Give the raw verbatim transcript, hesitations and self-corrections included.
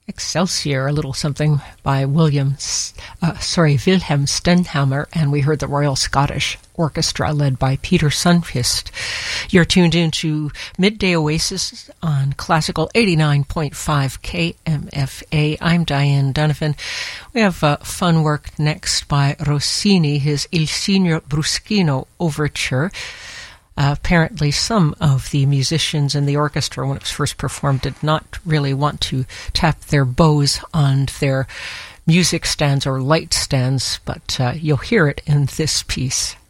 Excelsior, a little something by William, uh, sorry, Wilhelm Stenhammar, and we heard the Royal Scottish Orchestra led by Peter Sundqvist. You're tuned into Midday Oasis on Classical eighty-nine point five K M F A. I'm Diane Donovan. We have uh, fun work next by Rossini, his Il Signor Bruschino Overture. Uh, apparently some of the musicians in the orchestra, when it was first performed, did not really want to tap their bows on their music stands or light stands, but uh, you'll hear it in this piece.